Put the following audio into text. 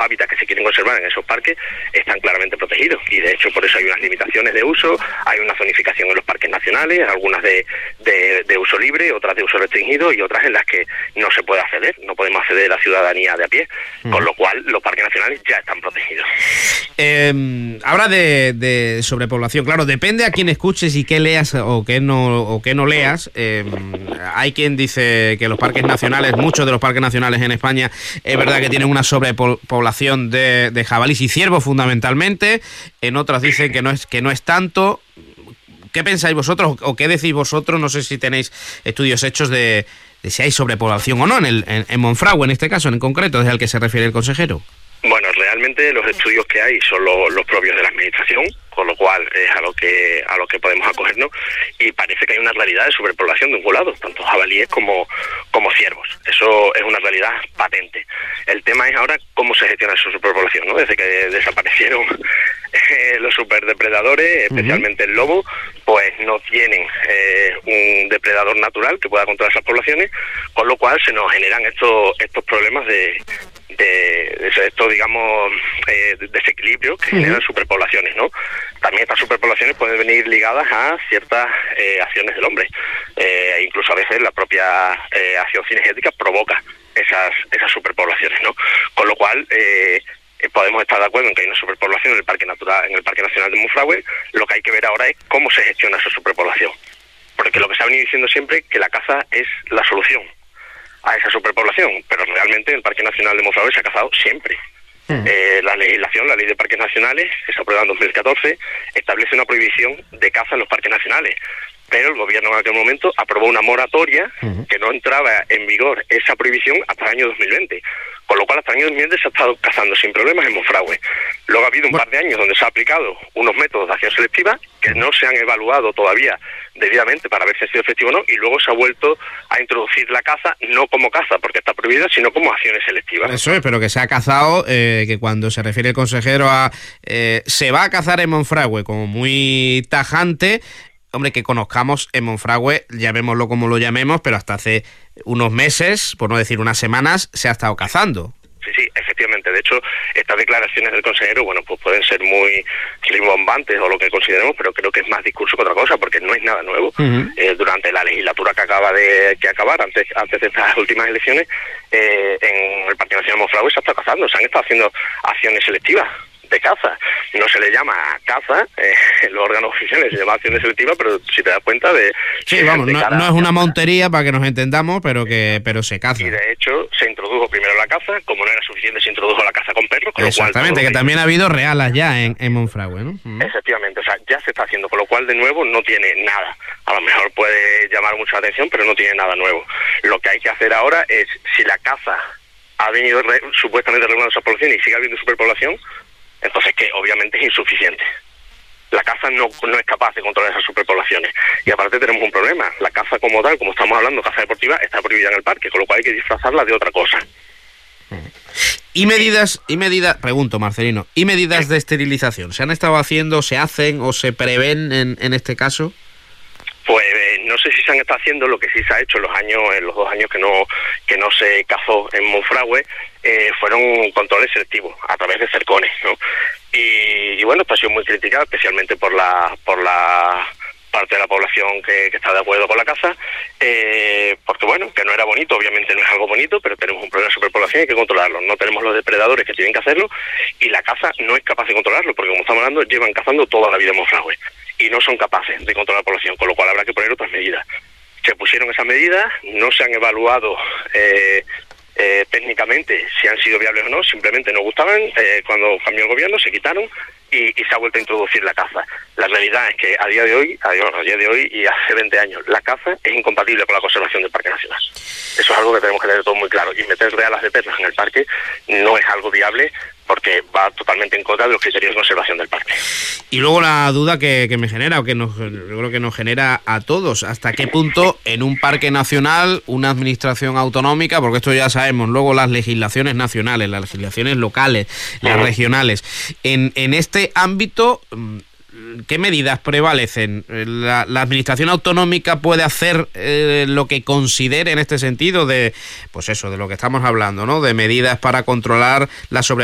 hábitats que se quieren conservar en esos parques están claramente protegidos, y de hecho por eso hay unas limitaciones de uso, hay una zonificación en los parques nacionales, algunas de uso libre, otras de uso restringido y otras en las que no se puede acceder, no podemos acceder a la ciudadanía de a pie, con lo cual los parques nacionales ya están protegidos. Habla de sobrepoblación, claro, depende a quién escuches y qué leas o qué no leas. Hay quien dice que los parques nacionales, muchos de los parques nacionales en España, es verdad que tienen una sobrepoblación de jabalíes y ciervos fundamentalmente, en otras dicen que no es tanto. ¿Qué pensáis vosotros o qué decís vosotros? No sé si tenéis estudios hechos de si hay sobrepoblación o no en Monfragüe, en este caso en concreto, desde al que se refiere el consejero. Bueno, realmente los estudios que hay son los propios de la administración, con lo cual es a lo que podemos acogernos, y parece que hay una realidad de sobrepoblación de ungulados, tanto jabalíes como ciervos. Eso es una realidad patente. El tema es ahora cómo se gestiona esa superpoblación, ¿no? Desde que desaparecieron los superdepredadores, especialmente el lobo, pues no tienen un depredador natural que pueda controlar esas poblaciones, con lo cual se nos generan estos problemas de estos, digamos, desequilibrios que generan superpoblaciones, ¿no? También estas superpoblaciones pueden venir ligadas a ciertas acciones del hombre. Incluso a veces la propia acción cinegética provoca esas superpoblaciones, ¿no? Con lo cual podemos estar de acuerdo en que hay una superpoblación en el Parque Nacional de Monfragüe. Lo que hay que ver ahora es cómo se gestiona esa superpoblación. Porque lo que se ha venido diciendo siempre es que la caza es la solución a esa superpoblación, pero realmente en el Parque Nacional de Monfragüe se ha cazado siempre. La legislación, la ley de parques nacionales, que se aprueba en 2014, establece una prohibición de caza en los parques nacionales, pero el gobierno en aquel momento aprobó una moratoria que no entraba en vigor esa prohibición hasta el año 2020, con lo cual hasta el año 2020 se ha estado cazando sin problemas en Monfragüe. Luego ha habido un par de años donde se ha aplicado unos métodos de acción selectiva que no se han evaluado todavía debidamente para ver si ha sido efectivo o no, y luego se ha vuelto a introducir la caza, no como caza porque está prohibida, sino como acciones selectivas. Eso es, pero que se ha cazado, que cuando se refiere el consejero a se va a cazar en Monfragüe como muy tajante. Hombre, que conozcamos en Monfragüe, llamémoslo como lo llamemos, pero hasta hace unos meses, por no decir unas semanas, se ha estado cazando. Sí, efectivamente. De hecho, estas declaraciones del consejero, bueno, pues pueden ser muy rimbombantes o lo que consideremos, pero creo que es más discurso que otra cosa, porque no es nada nuevo. Durante la legislatura que acaba de acabar, antes de estas últimas elecciones, en el Parque Nacional de Monfragüe se ha estado cazando, se han estado haciendo acciones selectivas de caza. No se le llama caza, en los órganos oficiales se llama acciones selectivas, pero si te das cuenta de... Sí, vamos, no es una montería para que nos entendamos, pero se caza. Y de hecho se introdujo primero la caza, como no era suficiente se introdujo la caza con perros, con exactamente, lo cual... que también ha habido realas ya en Monfragüe, ¿no? Efectivamente, o sea, ya se está haciendo, con lo cual de nuevo no tiene nada. A lo mejor puede llamar mucha atención, pero no tiene nada nuevo. Lo que hay que hacer ahora es, si la caza ha venido supuestamente regulando esa población y sigue habiendo superpoblación, entonces que obviamente es insuficiente. La caza no es capaz de controlar esas superpoblaciones. Y aparte tenemos un problema. La caza como tal, como estamos hablando, caza deportiva, está prohibida en el parque, con lo cual hay que disfrazarla de otra cosa. ¿Y medidas, pregunto, Marcelino, y medidas de esterilización? ¿Se han estado haciendo, se hacen o se prevén en este caso? Pues no sé si se han estado haciendo. Lo que sí se ha hecho en los 2 años que no se cazó en Monfragüe, fueron controles selectivos a través de cercones, ¿no? Y bueno, esto ha sido muy criticado, especialmente por la parte de la población que está de acuerdo con la caza, porque bueno, que no era bonito, obviamente no es algo bonito, pero tenemos un problema de superpoblación y hay que controlarlo. No tenemos los depredadores que tienen que hacerlo, y la caza no es capaz de controlarlo, porque como estamos hablando, llevan cazando toda la vida en Monfragüe y no son capaces de controlar la población, con lo cual habrá que poner otras medidas. Se pusieron esas medidas, no se han evaluado técnicamente si han sido viables o no, simplemente no gustaban. Cuando cambió el gobierno se quitaron y se ha vuelto a introducir la caza. La realidad es que a día de hoy y hace 20 años, la caza es incompatible con la conservación del Parque Nacional. Eso es algo que tenemos que tener todo muy claro, y meter realas de perros en el parque no es algo viable, porque va totalmente en contra de los criterios de conservación del parque. Y luego la duda que me genera, o yo creo que nos genera a todos, ¿hasta qué punto en un parque nacional, una administración autonómica, porque esto ya sabemos, luego las legislaciones nacionales, las legislaciones locales, las regionales, en este ámbito, ¿qué medidas prevalecen? ¿La administración autonómica puede hacer lo que considere en este sentido de, pues eso, de lo que estamos hablando, ¿no? De medidas para controlar la